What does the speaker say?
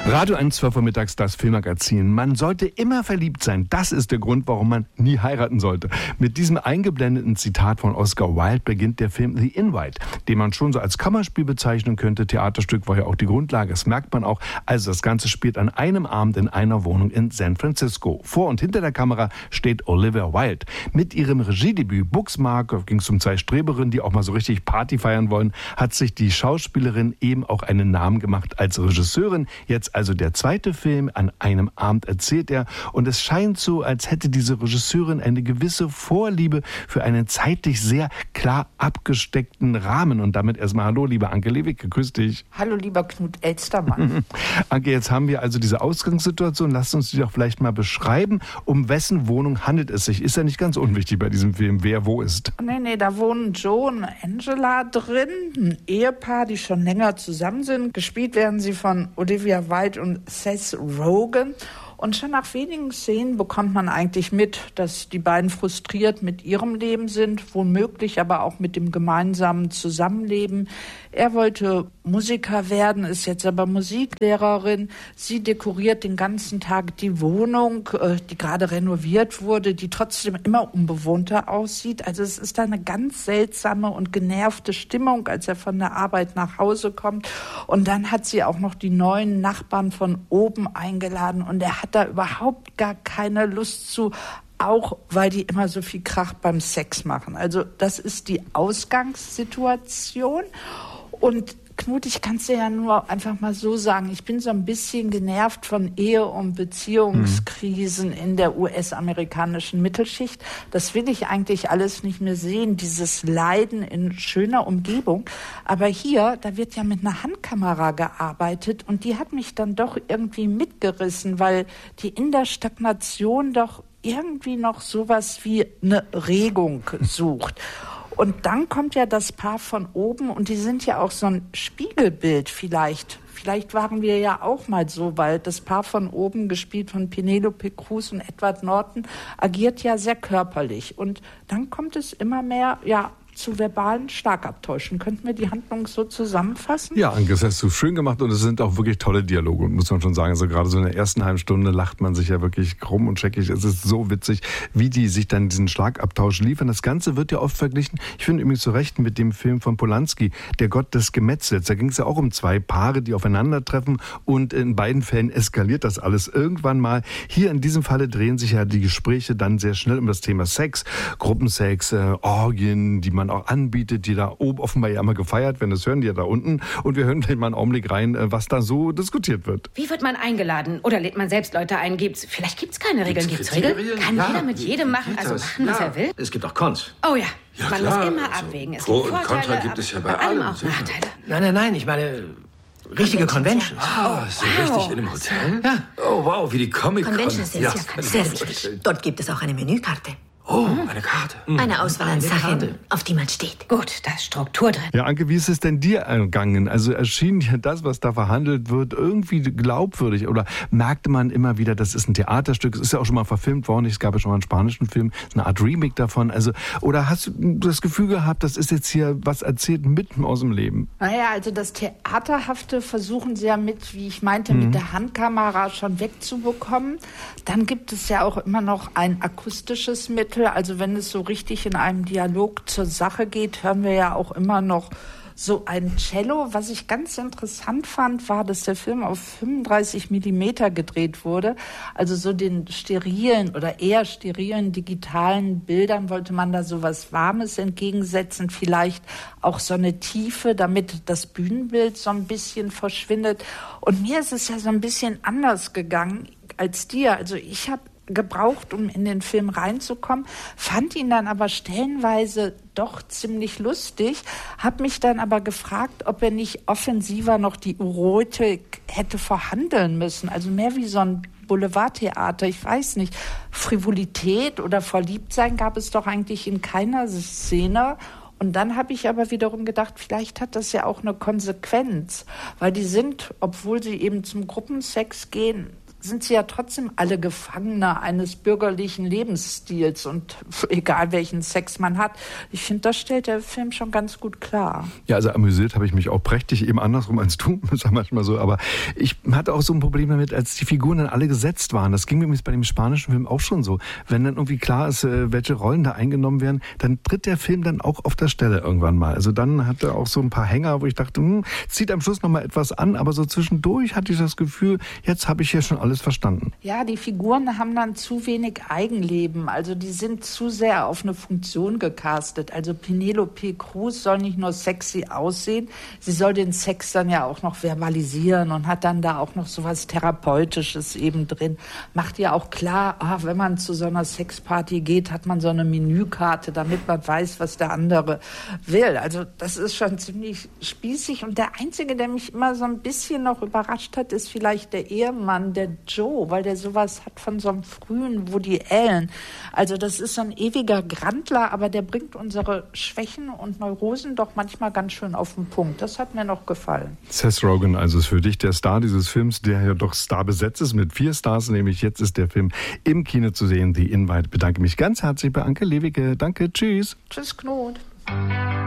Radio 1, 12 Uhr mittags, das Filmmagazin. Man sollte immer verliebt sein. Das ist der Grund, warum man nie heiraten sollte. Mit diesem eingeblendeten Zitat von Oscar Wilde beginnt der Film The Invite, den man schon so als Kammerspiel bezeichnen könnte. Theaterstück war ja auch die Grundlage. Das merkt man auch. Also das Ganze spielt an einem Abend in einer Wohnung in San Francisco. Vor und hinter der Kamera steht Olivia Wilde. Mit ihrem Regiedebüt Booksmart, ging es um zwei Streberinnen, die auch mal so richtig Party feiern wollen, hat sich die Schauspielerin eben auch einen Namen gemacht als Regisseurin. Jetzt also der zweite Film, an einem Abend erzählt er. Und es scheint so, als hätte diese Regisseurin eine gewisse Vorliebe für einen zeitlich sehr klar abgesteckten Rahmen. Und damit erstmal hallo, liebe Anke Lewicke, grüß dich. Hallo, lieber Knut Elstermann. Anke, jetzt haben wir also diese Ausgangssituation. Lass uns die doch vielleicht mal beschreiben. Um wessen Wohnung handelt es sich? Ist ja nicht ganz unwichtig bei diesem Film, wer wo ist. Nee, da wohnen Joe und Angela drin. Ein Ehepaar, die schon länger zusammen sind. Gespielt werden sie von Olivia Wilde und Seth Rogen. Und schon nach wenigen Szenen bekommt man eigentlich mit, dass die beiden frustriert mit ihrem Leben sind, womöglich aber auch mit dem gemeinsamen Zusammenleben. Er wollte Musiker werden, ist jetzt aber Musiklehrerin. Sie dekoriert den ganzen Tag die Wohnung, die gerade renoviert wurde, die trotzdem immer unbewohnter aussieht. Also es ist da eine ganz seltsame und genervte Stimmung, als er von der Arbeit nach Hause kommt. Und dann hat sie auch noch die neuen Nachbarn von oben eingeladen und er hat da überhaupt gar keine Lust zu, auch weil die immer so viel Krach beim Sex machen. Also das ist die Ausgangssituation. Und Knut, ich kann es dir ja nur einfach mal so sagen, ich bin so ein bisschen genervt von Ehe- und Beziehungskrisen in der US-amerikanischen Mittelschicht. Das will ich eigentlich alles nicht mehr sehen, dieses Leiden in schöner Umgebung. Aber hier, da wird ja mit einer Handkamera gearbeitet und die hat mich dann doch irgendwie mitgerissen, weil die in der Stagnation doch irgendwie noch sowas wie eine Regung sucht. Und dann kommt ja das Paar von oben und die sind ja auch so ein Spiegelbild vielleicht. Vielleicht waren wir ja auch mal so, weil das Paar von oben, gespielt von Penelope Cruz und Edward Norton, agiert ja sehr körperlich. Und dann kommt es immer mehr, zu verbalen Schlagabtäuschen. Könnten wir die Handlung so zusammenfassen? Ja, Anke, das hast du schön gemacht und es sind auch wirklich tolle Dialoge, muss man schon sagen. Also gerade so in der ersten halben Stunde lacht man sich ja wirklich krumm und scheckig. Es ist so witzig, wie die sich dann diesen Schlagabtausch liefern. Das Ganze wird ja oft verglichen, ich finde übrigens zu Recht, mit dem Film von Polanski, Der Gott des Gemetzels. Da ging es ja auch um zwei Paare, die aufeinandertreffen und in beiden Fällen eskaliert das alles irgendwann mal. Hier in diesem Falle drehen sich ja die Gespräche dann sehr schnell um das Thema Sex, Gruppensex, Orgien, die man auch anbietet, die da oben offenbar ja immer gefeiert werden. Das hören die ja da unten. Und wir hören gleich mal einen Augenblick rein, was da so diskutiert wird. Wie wird man eingeladen? Oder lädt man selbst Leute ein? Vielleicht gibt's keine Regeln. Gibt's Regeln? Kann jeder mit jedem machen, was er will? Es gibt auch Cons. Oh ja, man klar, muss immer also abwägen. Es Pro gibt und Vorteile, Contra gibt es ja bei allem allem. auch Nachteile. Nein, ich meine richtige Conventions. So richtig in einem Hotel? Ja. Oh, wow, wie die Comic-Con. Conventions sind sehr wichtig. Dort gibt es auch eine Menükarte. Oh, eine Karte. Eine Auswahl an Sachen, auf die man steht. Gut, da ist Struktur drin. Ja, Anke, wie ist es denn dir ergangen? Also erschien ja das, was da verhandelt wird, irgendwie glaubwürdig? Oder merkte man immer wieder, das ist ein Theaterstück, es ist ja auch schon mal verfilmt worden, es gab ja schon mal einen spanischen Film, eine Art Remake davon. Also, oder hast du das Gefühl gehabt, das ist jetzt hier was erzählt mitten aus dem Leben? Naja, also das Theaterhafte versuchen sie ja mit, wie ich meinte, mit der Handkamera schon wegzubekommen. Dann gibt es ja auch immer noch ein akustisches Mittel. Also wenn es so richtig in einem Dialog zur Sache geht, hören wir ja auch immer noch so ein Cello. Was ich ganz interessant fand, war, dass der Film auf 35 Millimeter gedreht wurde. Also so den sterilen oder eher sterilen digitalen Bildern wollte man da so was Warmes entgegensetzen. Vielleicht auch so eine Tiefe, damit das Bühnenbild so ein bisschen verschwindet. Und mir ist es ja so ein bisschen anders gegangen als dir. Also ich habe gebraucht, um in den Film reinzukommen, fand ihn dann aber stellenweise doch ziemlich lustig, habe mich dann aber gefragt, ob er nicht offensiver noch die Erotik hätte verhandeln müssen, also mehr wie so ein Boulevardtheater, ich weiß nicht, Frivolität oder Verliebtsein gab es doch eigentlich in keiner Szene. Und dann habe ich aber wiederum gedacht, vielleicht hat das ja auch eine Konsequenz, weil die sind, obwohl sie eben zum Gruppensex gehen, sind sie ja trotzdem alle Gefangene eines bürgerlichen Lebensstils und egal welchen Sex man hat. Ich finde, das stellt der Film schon ganz gut klar. Ja, also amüsiert habe ich mich auch prächtig, eben andersrum als du, ist ja manchmal so, aber ich hatte auch so ein Problem damit, als die Figuren dann alle gesetzt waren. Das ging mir übrigens bei dem spanischen Film auch schon so. Wenn dann irgendwie klar ist, welche Rollen da eingenommen werden, dann tritt der Film dann auch auf der Stelle irgendwann mal. Also dann hat er auch so ein paar Hänger, wo ich dachte, zieht am Schluss nochmal etwas an, aber so zwischendurch hatte ich das Gefühl, jetzt habe ich hier schon alles verstanden. Ja, die Figuren haben dann zu wenig Eigenleben. Also die sind zu sehr auf eine Funktion gecastet. Also Penelope Cruz soll nicht nur sexy aussehen, sie soll den Sex dann ja auch noch verbalisieren und hat dann da auch noch so was Therapeutisches eben drin. Macht ja auch klar, wenn man zu so einer Sexparty geht, hat man so eine Menükarte, damit man weiß, was der andere will. Also das ist schon ziemlich spießig. Und der Einzige, der mich immer so ein bisschen noch überrascht hat, ist vielleicht der Ehemann, der Joe, weil der sowas hat von so einem frühen Woody Allen. Also das ist so ein ewiger Grandler, aber der bringt unsere Schwächen und Neurosen doch manchmal ganz schön auf den Punkt. Das hat mir noch gefallen. Seth Rogen also ist für dich der Star dieses Films, der ja doch starbesetzt ist mit 4 Stars, nämlich jetzt ist der Film im Kino zu sehen, The Invite. Ich bedanke mich ganz herzlich bei Anke Lewicke. Danke, tschüss. Tschüss, Knut.